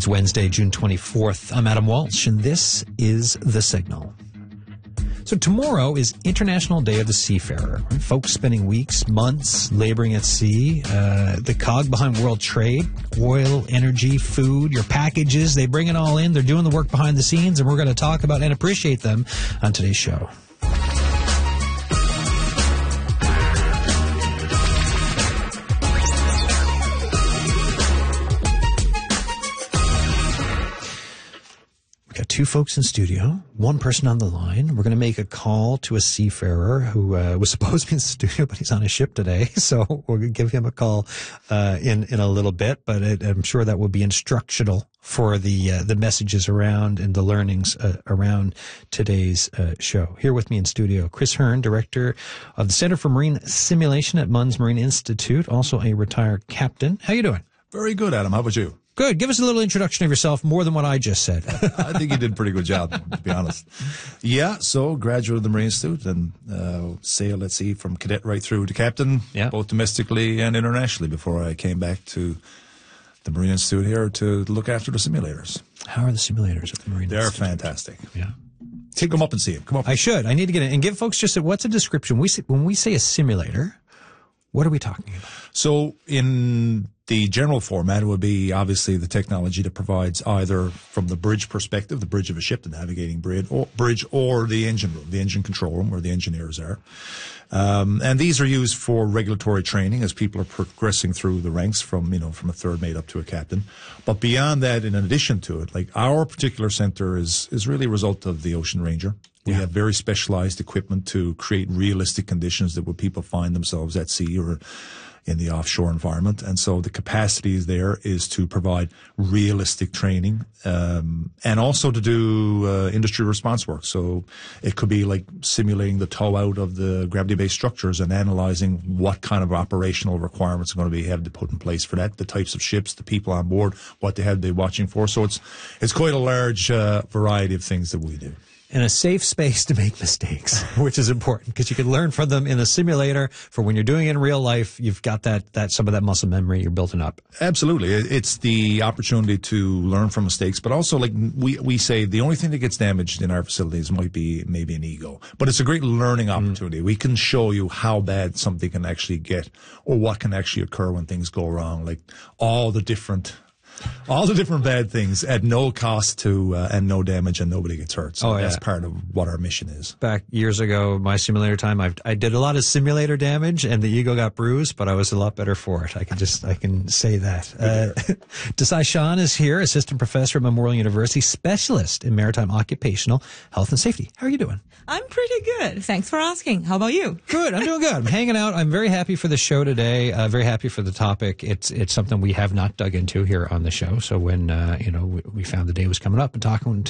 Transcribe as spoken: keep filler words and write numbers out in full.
It's Wednesday, June twenty-fourth. I'm Adam Walsh, and this is The Signal. So tomorrow is International Day of the Seafarer. Folks spending weeks, months laboring at sea. Uh, the cog behind world trade, oil, energy, food, your packages, they bring it all in. They're doing the work behind the scenes, and we're going to talk about and appreciate them on today's show. Got two folks in studio, one person on the line. We're going to make a call to a seafarer who uh, was supposed to be in the studio, but he's on a ship today. So we're going to give him a call uh, in in a little bit, but it, I'm sure that will be instructional for the uh, the messages around and the learnings uh, around today's uh, show. Here with me in studio, Chris Hearn, Director of the Center for Marine Simulation at Munns Marine Institute, also a retired captain. How you doing? Very good, Adam. How about you? Good. Give us a little introduction of yourself, more than what I just said. I think you did a pretty good job, to be honest. Yeah, so graduate of the Marine Institute and uh, sailed at sea from cadet right through to captain, yeah. both domestically and internationally before I came back to the Marine Institute here to look after the simulators. How are the simulators at the Marine They're Institute? fantastic. Yeah. Take them up and see them. Come on. I should. I need to get in. And give folks just a, what's a description? We say, when we say a simulator, what are we talking about? So in the general format, it would be obviously the technology that provides either from the bridge perspective, the bridge of a ship, the navigating bridge, or, bridge, or the engine room, the engine control room where the engineers are. Um, and these are used for regulatory training as people are progressing through the ranks from, you know, from a third mate up to a captain. But beyond that, in addition to it, like our particular center is, is really a result of the Ocean Ranger. We Yeah. have very specialized equipment to create realistic conditions that where people find themselves at sea or in the offshore environment. And so the capacity there is to provide realistic training, um, and also to do uh, industry response work. So it could be like simulating the tow out of the gravity-based structures and analyzing what kind of operational requirements are going to be have to put in place for that, the types of ships, the people on board, what they have to be watching for. So it's, it's quite a large uh, variety of things that we do. And a safe space to make mistakes, which is important because you can learn from them in a simulator. For when you're doing it in real life, you've got that, that some of that muscle memory you're building up. Absolutely. It's the opportunity to learn from mistakes, but also like we, we say the only thing that gets damaged in our facilities might be maybe an ego, but it's a great learning opportunity. Mm. We can show you how bad something can actually get or what can actually occur when things go wrong, like all the different All the different bad things at no cost to uh, and no damage and nobody gets hurt. So oh, yeah. that's part of what our mission is. Back years ago, my simulator time, I've, I did a lot of simulator damage and the ego got bruised, but I was a lot better for it. I can just, I can say that. Uh, Desai Sean is here, assistant professor at Memorial University, specialist in maritime occupational health and safety. How are you doing? I'm pretty good. Thanks for asking. How about you? Good. I'm doing good. I'm hanging out. I'm very happy for the show today. Uh, very happy for the topic. It's it's something we have not dug into here on the show. So when uh, you know we, we found the day was coming up and talking